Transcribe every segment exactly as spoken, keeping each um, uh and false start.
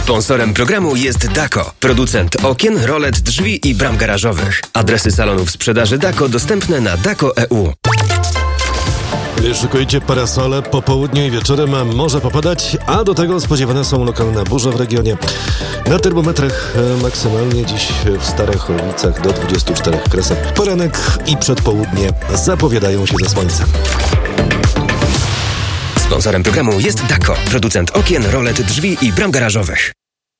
Sponsorem programu jest Dako, producent okien, rolet, drzwi i bram garażowych. Adresy salonów sprzedaży Dako dostępne na dako kropka e u. Szykujcie parasole, popołudnie i wieczorem może popadać, a do tego spodziewane są lokalne burze w regionie. Na termometrach maksymalnie dziś w Starachowicach do dwudziestu czterech kresek. Poranek i przedpołudnie zapowiadają się ze słońcem. Sponsorem programu jest Dako, producent okien, rolet, drzwi i bram garażowych.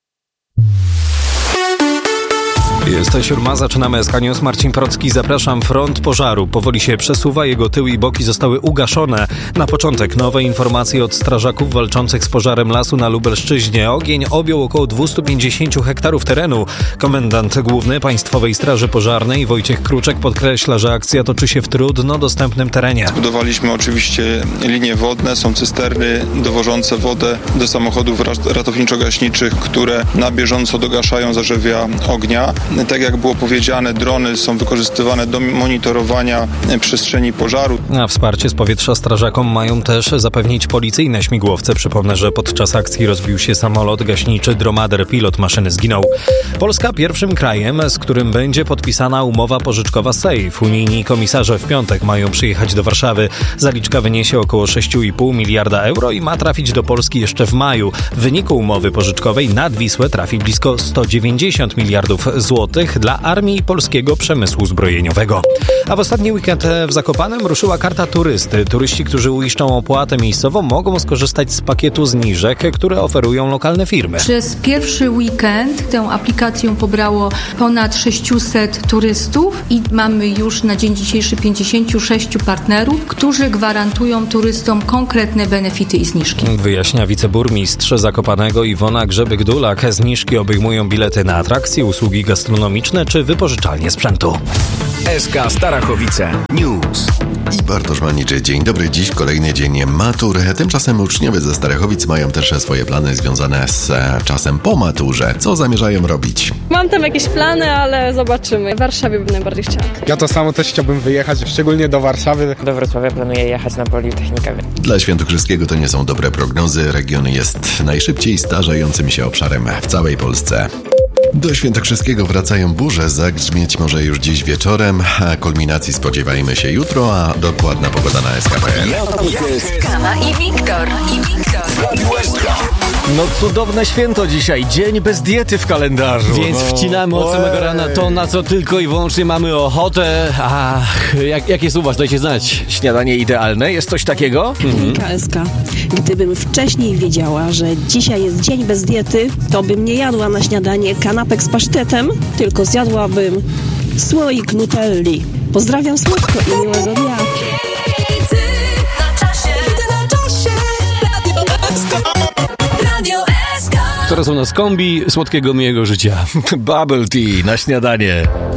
Jest siódma, zaczynamy S K News. Marcin Procki, zapraszam. Front pożaru powoli się przesuwa, jego tył i boki zostały ugaszone. Na początek nowe informacje od strażaków walczących z pożarem lasu na Lubelszczyźnie. Ogień objął około dwieście pięćdziesiąt hektarów terenu. Komendant główny Państwowej Straży Pożarnej Wojciech Kruczek podkreśla, że akcja toczy się w trudno dostępnym terenie. Zbudowaliśmy oczywiście linie wodne, są cysterny dowożące wodę do samochodów ratowniczo-gaśniczych, które na bieżąco dogaszają zarzewia ognia. Tak jak było powiedziane, drony są wykorzystywane do monitorowania przestrzeni pożaru. A wsparcie z powietrza strażakom mają też zapewnić policyjne śmigłowce. Przypomnę, że podczas akcji rozbił się samolot gaśniczy Dromader. Pilot maszyny zginął. Polska pierwszym krajem, z którym będzie podpisana umowa pożyczkowa Safe. Unijni komisarze w piątek mają przyjechać do Warszawy. Zaliczka wyniesie około sześć i pół miliarda euro i ma trafić do Polski jeszcze w maju. W wyniku umowy pożyczkowej nad Wisłę trafi blisko sto dziewięćdziesiąt miliardów złotych dla armii i polskiego przemysłu zbrojeniowego. A w ostatni weekend w Zakopanem ruszyła karta turysty. Turyści, którzy uiszczą opłatę miejscową, mogą skorzystać z pakietu zniżek, które oferują lokalne firmy. Przez pierwszy weekend tę aplikację pobrało ponad sześciuset turystów i mamy już na dzień dzisiejszy pięćdziesięciu sześciu partnerów, którzy gwarantują turystom konkretne benefity i zniżki. Wyjaśnia wiceburmistrz Zakopanego Iwona Grzebyk-Dulak. Zniżki obejmują bilety na atrakcje, usługi gastronomiczne czy wypożyczalnie sprzętu. S K Starachowice News. I Bartosz Maniczy. Dzień dobry. Dziś kolejny dzień matur. Tymczasem uczniowie ze Starachowic mają też swoje plany związane z czasem po maturze. Co zamierzają robić? Mam tam jakieś plany, ale zobaczymy. W Warszawie bym najbardziej chciała. Ja to samo też chciałbym wyjechać, szczególnie do Warszawy. Do Wrocławia planuję jechać na Politechnikę. Dla Świętokrzyskiego to nie są dobre prognozy. Region jest najszybciej starzejącym się obszarem w całej Polsce. Do Świętokrzyskiego wracają burze, zagrzmieć może już dziś wieczorem, a kulminacji spodziewajmy się jutro, a dokładna pogoda na S K P L. Kama i Wiktor. I Wiktor. No cudowne święto dzisiaj, dzień bez diety w kalendarzu. Więc no. wcinamy od samego rana to, na co tylko i wyłącznie mamy ochotę. Ach, jak, jak jest u was, dajcie znać. Śniadanie idealne, jest coś takiego? Mhm. K S K. Gdybym wcześniej wiedziała, że dzisiaj jest dzień bez diety, to bym nie jadła na śniadanie kanapek z pasztetem, tylko zjadłabym słoik nutelli. Pozdrawiam słodko i miłego dnia. Teraz u nas kombi słodkiego miłego życia. Bubble tea na śniadanie.